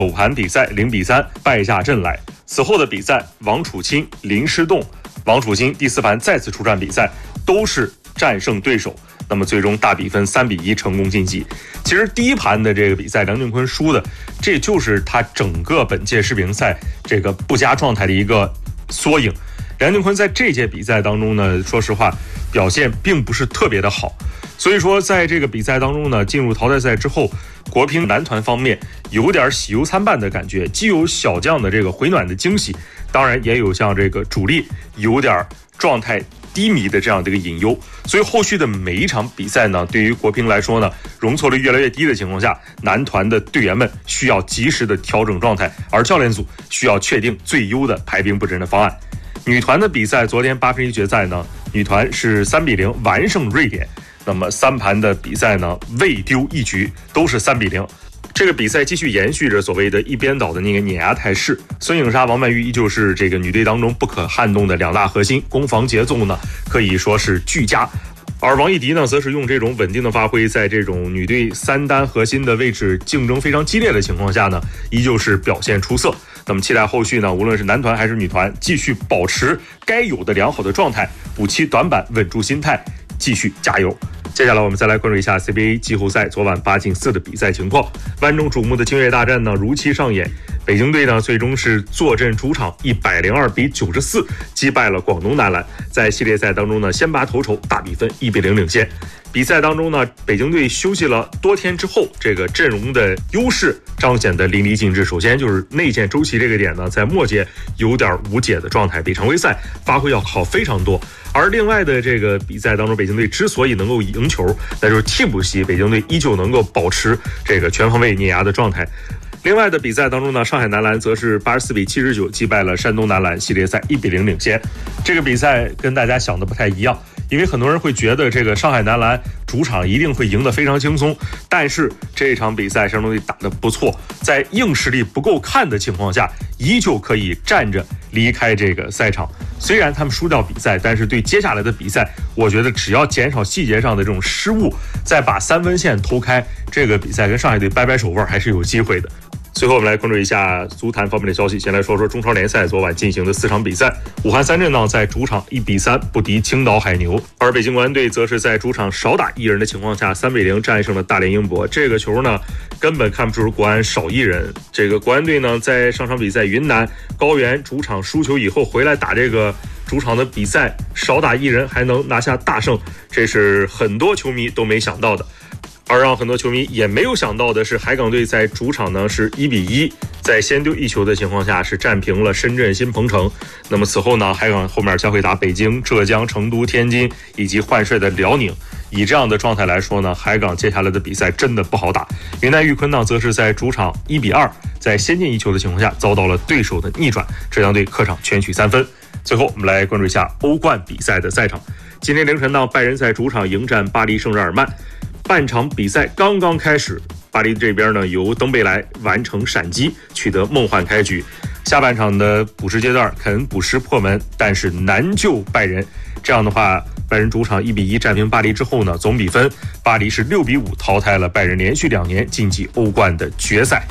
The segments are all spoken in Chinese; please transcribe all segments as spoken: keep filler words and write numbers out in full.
首盘比赛零比三败下阵来。此后的比赛，王楚钦、林诗栋、王楚钦第四盘再次出战比赛，都是战胜对手。那么最终大比分三比一成功晋级。其实第一盘的这个比赛，梁靖昆输的，这就是他整个本届世乒赛这个不佳状态的一个缩影。梁靖昆在这届比赛当中呢，说实话表现并不是特别的好，所以说在这个比赛当中呢，进入淘汰赛之后，国乒男团方面有点喜忧参半的感觉，既有小将的这个回暖的惊喜，当然也有像这个主力有点状态低迷的这样的一个隐忧。所以后续的每一场比赛呢，对于国乒来说呢，容错率越来越低的情况下，男团的队员们需要及时的调整状态，而教练组需要确定最优的排兵布阵的方案。女团的比赛，昨天八分之一决赛呢，女团是三比零完胜瑞典。那么三盘的比赛呢，未丢一局，都是三比零。这个比赛继续延续着所谓的一边倒的那个碾压态势。孙颖莎、王曼玉依旧是这个女队当中不可撼动的两大核心，攻防节奏呢可以说是俱佳。而王艺迪呢，则是用这种稳定的发挥，在这种女队三单核心的位置竞争非常激烈的情况下呢，依旧是表现出色。那么期待后续呢，无论是男团还是女团，继续保持该有的良好的状态，补齐短板，稳住心态，继续加油。接下来我们再来关注一下 C B A 季后赛昨晚八进四的比赛情况。万众瞩目的清月大战呢如期上演，北京队呢最终是坐镇主场一百零二比九十四击败了广东男篮，在系列赛当中呢先拔头筹，大比分一比零领先。比赛当中呢，北京队休息了多天之后，这个阵容的优势彰显得淋漓尽致。首先就是内线周琦这个点呢，在末节有点无解的状态，比常规赛发挥要好非常多。而另外的这个比赛当中，北京队之所以能够赢球，那就是替补席北京队依旧能够保持这个全方位碾压的状态。另外的比赛当中呢，上海男篮则是八十四比七十九击败了山东男篮，系列赛一比零领先。这个比赛跟大家想的不太一样，因为很多人会觉得这个上海男篮主场一定会赢得非常轻松，但是这场比赛山东队打得不错，在硬实力不够看的情况下，依旧可以站着离开这个赛场。虽然他们输掉比赛，但是对接下来的比赛，我觉得只要减少细节上的这种失误，再把三分线偷开，这个比赛跟上海队掰掰手腕还是有机会的。最后我们来关注一下足坛方面的消息，先来说说中超联赛昨晚进行的四场比赛。武汉三镇呢在主场一比三不敌青岛海牛，而北京国安队则是在主场少打一人的情况下三比零战胜了大连英博。这个球呢根本看不出国安少一人。这个国安队呢在上场比赛云南高原主场输球以后回来打这个主场的比赛，少打一人还能拿下大胜，这是很多球迷都没想到的。而让很多球迷也没有想到的是，海港队在主场呢是一比一，在先丢一球的情况下是战平了深圳新鹏城。那么此后呢，海港后面将会打北京、浙江、成都、天津以及换帅的辽宁。以这样的状态来说呢，海港接下来的比赛真的不好打。云南玉坤呢则是在主场一比二，在先进一球的情况下遭到了对手的逆转，浙江队客场全取三分。最后我们来关注一下欧冠比赛的赛场。今天凌晨呢，拜仁在主场迎战巴黎圣日耳曼。半场比赛刚刚开始，巴黎这边呢由登贝莱完成闪击，取得梦幻开局。下半场的补时阶段，肯补时破门，但是难救拜仁。这样的话，拜仁主场一比一战平巴黎之后呢，总比分巴黎是六比五淘汰了拜仁，连续两年晋级欧冠的决赛。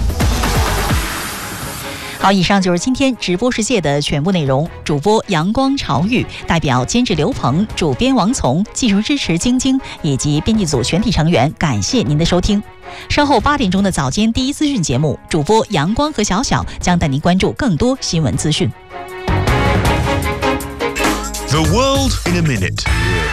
好，以上就是今天直播世界的全部内容。主播阳光潮玉，代表监制刘鹏，主编王从，技术支持晶晶以及编辑组全体成员，感谢您的收听。稍后八点钟的早间第一资讯节目，主播阳光和小小将带您关注更多新闻资讯。 The world in a minute。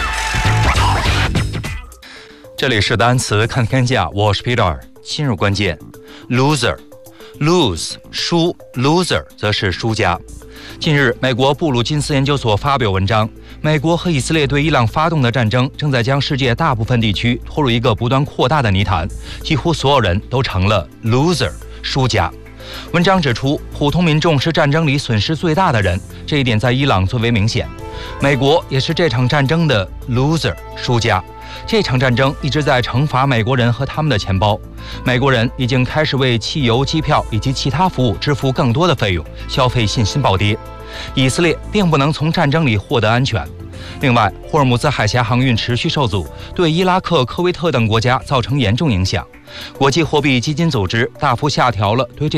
这里是单词看天下，我是 Peter。进入关键 ，loser。lose 输 loser 则是输家。近日，美国布鲁金斯研究所发表文章，美国和以色列对伊朗发动的战争正在将世界大部分地区拖入一个不断扩大的泥潭，几乎所有人都成了 loser 输家。文章指出，普通民众是战争里损失最大的人，这一点在伊朗最为明显。美国也是这场战争的 loser 输家。这场战争一直在惩罚美国人和他们的钱包，美国人已经开始为汽油、机票以及其他服务支付更多的费用，消费信心暴跌。以色列并不能从战争里获得安全。另外，霍尔木兹海峡航运持续受阻，对伊拉克、科威特等国家造成严重影响。国际货币基金组织大幅下调了对这